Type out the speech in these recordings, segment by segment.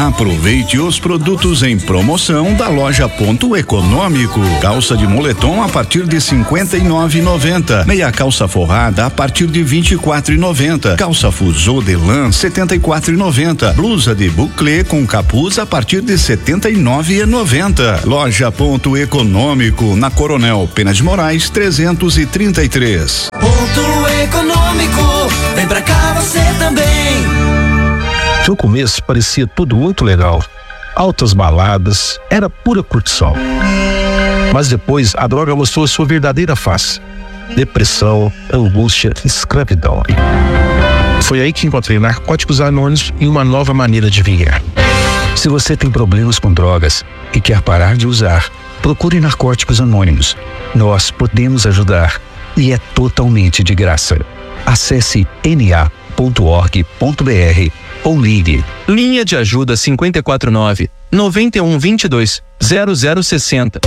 Aproveite os produtos em promoção da loja Ponto Econômico. Calça de moletom a partir de R$ 59,90. Meia calça forrada a partir de R$ 24,90. Calça fuso de lã R$ 74,90. Blusa de buclé com capuz a partir de R$ 79,90. Loja Ponto Econômico, na Coronel Pena de Moraes 333. Ponto Econômico, vem pra cá você também. No começo parecia tudo muito legal. Altas baladas, era pura curtição. Mas depois a droga mostrou sua verdadeira face: depressão, angústia, escravidão. Foi aí que encontrei Narcóticos Anônimos e uma nova maneira de viver. Se você tem problemas com drogas e quer parar de usar, procure Narcóticos Anônimos. Nós podemos ajudar e é totalmente de graça. Acesse na.org.br ou ligue. Linha de ajuda 549 9122 0060.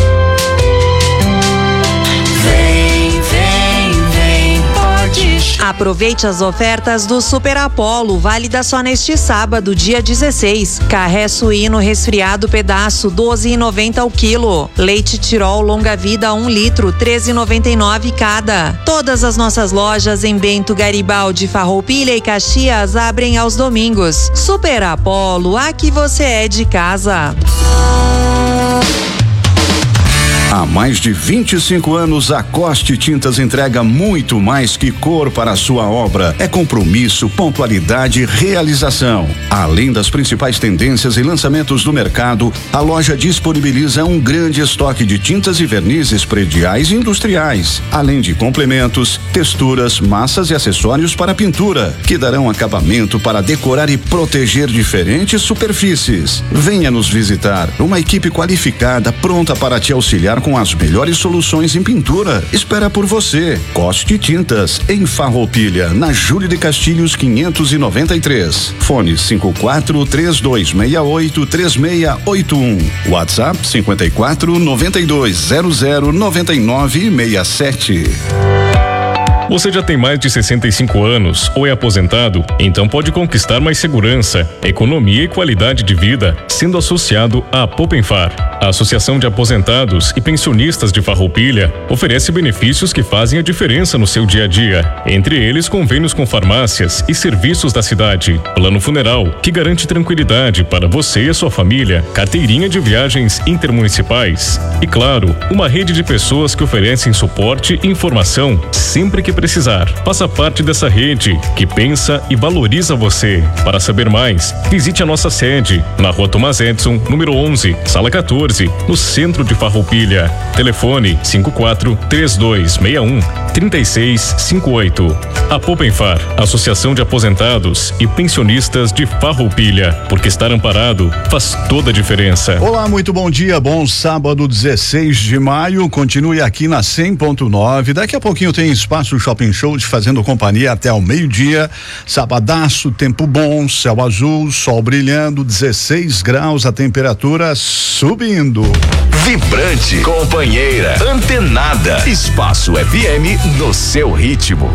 Aproveite as ofertas do Super Apollo, válida só neste sábado, dia 16. Carré suíno resfriado pedaço, 12,90 o quilo. Leite Tirol longa vida 1 litro, 13,99 cada. Todas as nossas lojas em Bento, Garibaldi, Farroupilha e Caxias abrem aos domingos. Super Apollo, aqui você é de casa. Há mais de 25 anos, a Coste Tintas entrega muito mais que cor para a sua obra. É compromisso, pontualidade e realização. Além das principais tendências e lançamentos do mercado, a loja disponibiliza um grande estoque de tintas e vernizes prediais e industriais, além de complementos, texturas, massas e acessórios para pintura, que darão acabamento para decorar e proteger diferentes superfícies. Venha nos visitar. Uma equipe qualificada pronta para te auxiliar com as melhores soluções em pintura. Espera por você. Coste Tintas, em Farroupilha, na Júlio de Castilhos 593. Fone 54-3268-3681. WhatsApp 54-9200-9967. Você já tem mais de 65 anos ou é aposentado? Então pode conquistar mais segurança, economia e qualidade de vida sendo associado à Popenfar. A Associação de Aposentados e Pensionistas de Farroupilha oferece benefícios que fazem a diferença no seu dia a dia. Entre eles, convênios com farmácias e serviços da cidade, plano funeral, que garante tranquilidade para você e a sua família, carteirinha de viagens intermunicipais e, claro, uma rede de pessoas que oferecem suporte e informação sempre que precisar. Faça parte dessa rede que pensa e valoriza você. Para saber mais, visite a nossa sede na Rua Tomás Edson, número 11, sala 14, no centro de Farroupilha. Telefone 54-3261-3658. A Popenfar, Associação de Aposentados e Pensionistas de Farroupilha, porque estar amparado faz toda a diferença. Olá, muito bom dia, bom sábado 16 de maio, continue aqui na 100.9, daqui a pouquinho tem espaço Shopping Show te fazendo companhia até ao meio-dia. Sabadaço, tempo bom, céu azul, sol brilhando, 16 graus, a temperatura subindo. Vibrante, companheira, antenada. Espaço FM no seu ritmo.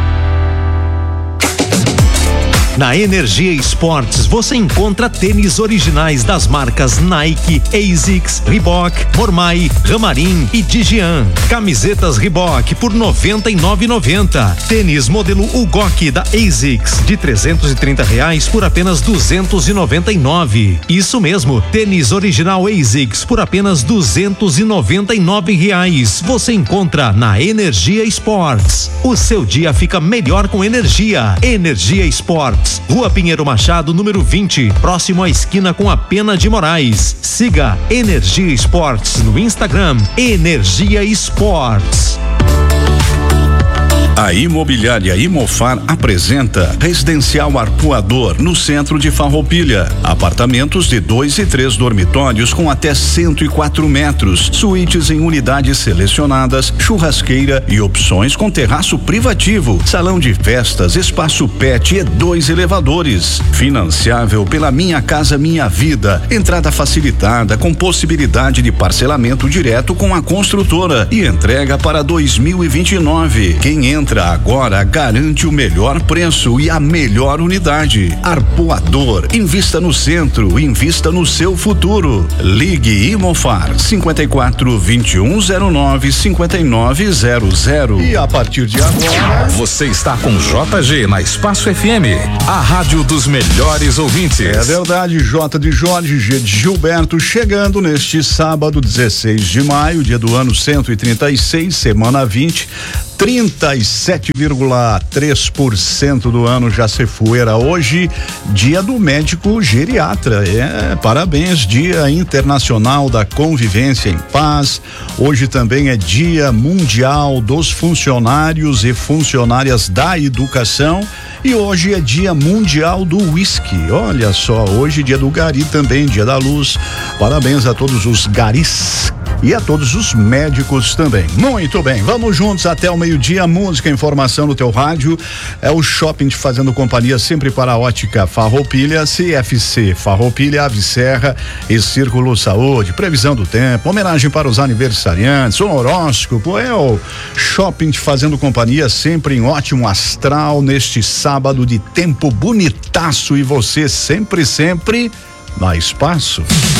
Na Energia Esportes você encontra tênis originais das marcas Nike, ASICS, Reebok, Mormai, Ramarin e Digian. Camisetas Reebok por R$ 99,90. Tênis modelo Ugok da ASICS de R$330 por apenas R$ 299. Isso mesmo, tênis original ASICS por apenas R$ 299. Você encontra na Energia Esportes. O seu dia fica melhor com energia. Energia Esportes. Rua Pinheiro Machado, número 20, próximo à esquina com a Pena de Moraes. Siga Energia Esportes no Instagram, Energia Esportes. A Imobiliária Imofar apresenta Residencial Arpoador no centro de Farroupilha. Apartamentos de 2 e 3 dormitórios com até 104 metros, suítes em unidades selecionadas, churrasqueira e opções com terraço privativo, salão de festas, espaço pet e 2 elevadores. Financiável pela Minha Casa Minha Vida. Entrada facilitada com possibilidade de parcelamento direto com a construtora e entrega para 2029. Quem entra Entra agora, garante o melhor preço e a melhor unidade. Arpoador, invista no centro, invista no seu futuro. Ligue Imofar 54 2109 5900. E a partir de agora, você está com JG na Espaço FM, a rádio dos melhores ouvintes. É verdade, J de Jorge, G de Gilberto, chegando neste sábado 16 de maio, dia do ano 136, semana 20, 37,3% do ano já se fuera. Hoje, dia do médico geriatra. Parabéns, Dia Internacional da Convivência em Paz. Hoje também é Dia Mundial dos Funcionários e Funcionárias da Educação. E hoje é Dia Mundial do Whisky. Olha só, hoje dia do gari também, dia da luz. Parabéns a todos os garis e a todos os médicos também. Muito bem, vamos juntos até o meio-dia. Música, informação no teu rádio. É o Shopping te fazendo companhia sempre para a Ótica Farroupilha, CFC Farroupilha, Ave Serra e Círculo Saúde. Previsão do tempo, homenagem para os aniversariantes, um horóscopo. É o Shopping te fazendo companhia sempre em ótimo astral neste sábado de tempo bonitaço e você sempre na Espaço.